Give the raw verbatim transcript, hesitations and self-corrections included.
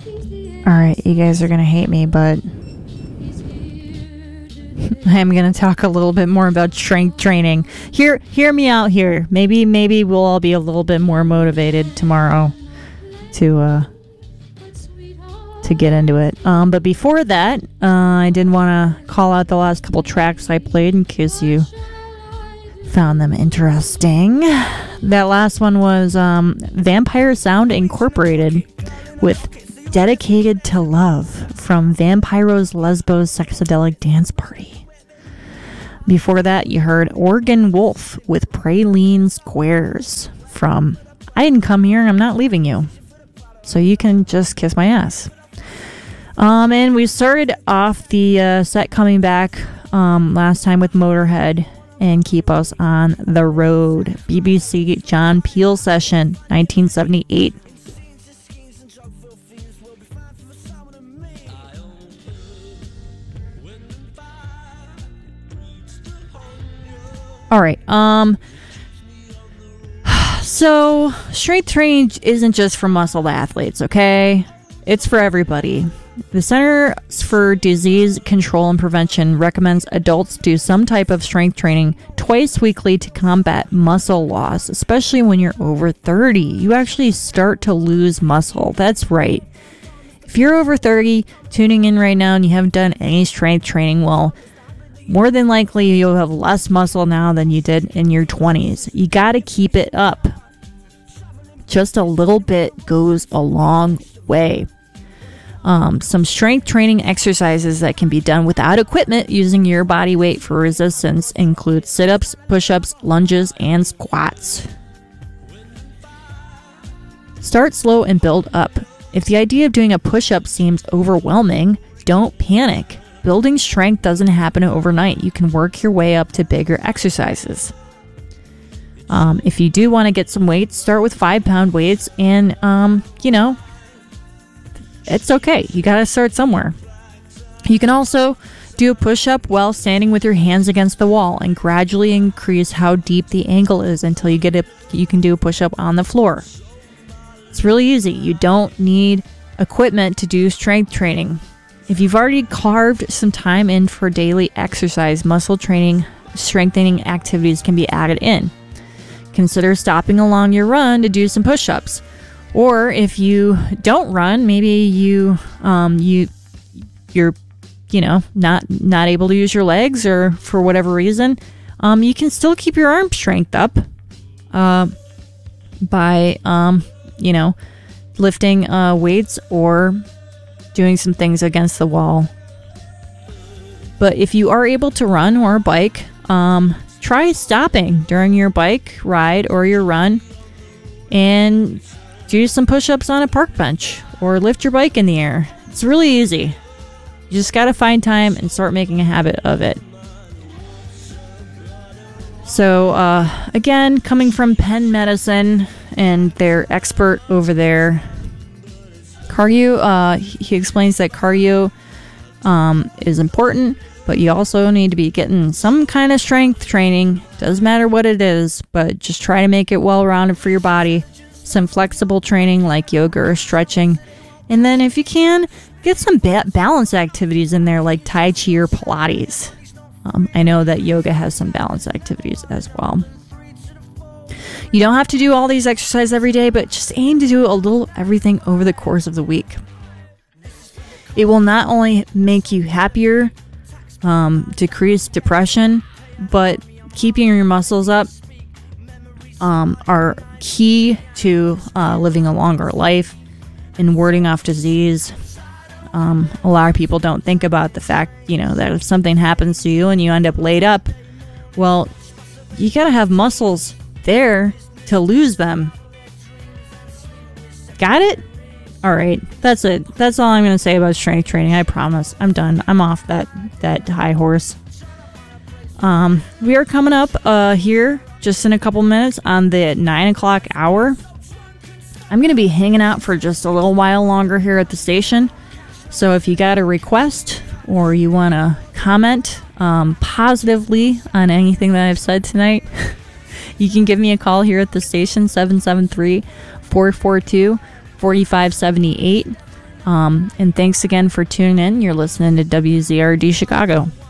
Alright, you guys are gonna hate me, but I'm gonna talk a little bit more about strength training. Hear hear me out here. Maybe maybe we'll all be a little bit more motivated tomorrow to uh to get into it. Um, but before that, uh, I did want to call out the last couple tracks I played in case you found them interesting. That last one was um, Vampire Sound Incorporated with Dedicated to Love from Vampiro's Lesbos Sexadelic Dance Party. Before that, you heard Oregon Wolf with Praline Squares from I Didn't Come Here and I'm Not Leaving You. So you can just kiss my ass. Um, and we started off the uh, set coming back um, last time with Motorhead and Keep Us on the Road. B B C John Peel session, nineteen seventy-eight. All right. Um. So, strength training isn't just for muscle athletes, okay? It's for everybody. The Centers for Disease Control and Prevention recommends adults do some type of strength training twice weekly to combat muscle loss, especially when you're over thirty. You actually start to lose muscle. That's right. If you're over thirty, tuning in right now, and you haven't done any strength training, well, more than likely you'll have less muscle now than you did in your twenties. You got to keep it up. Just a little bit goes a long way. Um, some strength training exercises that can be done without equipment using your body weight for resistance include sit-ups, push-ups, lunges, and squats. Start slow and build up. If the idea of doing a push-up seems overwhelming, don't panic. Building strength doesn't happen overnight. You can work your way up to bigger exercises. Um, if you do want to get some weights, start with five-pound weights, and, um, you know, it's okay. You got to start somewhere. You can also do a push-up while standing with your hands against the wall and gradually increase how deep the angle is until you get it. You can do a push-up on the floor. It's really easy. You don't need equipment to do strength training. If you've already carved some time in for daily exercise, muscle training, strengthening activities can be added in. Consider stopping along your run to do some push-ups. Or if you don't run, maybe you um, you you're you know not not able to use your legs, or for whatever reason, um, you can still keep your arm strength up uh, by um, you know lifting uh, weights or doing some things against the wall. But if you are able to run or bike, um, try stopping during your bike ride or your run and do some push-ups on a park bench or lift your bike in the air. It's really easy. You just got to find time and start making a habit of it. So, uh, again, coming from Penn Medicine and their expert over there, cardio, uh, he explains that cardio um, is important, but you also need to be getting some kind of strength training. Doesn't matter what it is, but just try to make it well-rounded for your body. Some flexible training like yoga or stretching. And then if you can, get some ba- balance activities in there like Tai Chi or Pilates. Um, I know that yoga has some balance activities as well. You don't have to do all these exercises every day, but just aim to do a little everything over the course of the week. It will not only make you happier, um, decrease depression, but keeping your muscles up um, are key to uh, living a longer life and warding off disease. Um, a lot of people don't think about the fact, you know, that if something happens to you and you end up laid up, well, you gotta have muscles there to lose them. Got it? Alright, that's it. That's all I'm gonna say about strength training. I promise. I'm done. I'm off that, that high horse. Um, we are coming up uh, here just in a couple minutes on the nine o'clock hour. I'm going to be hanging out for just a little while longer here at the station. So if you got a request or you want to comment um, positively on anything that I've said tonight, you can give me a call here at the station, seven seven three, four four two, four five seven eight. Um, and thanks again for tuning in. You're listening to W Z R D Chicago.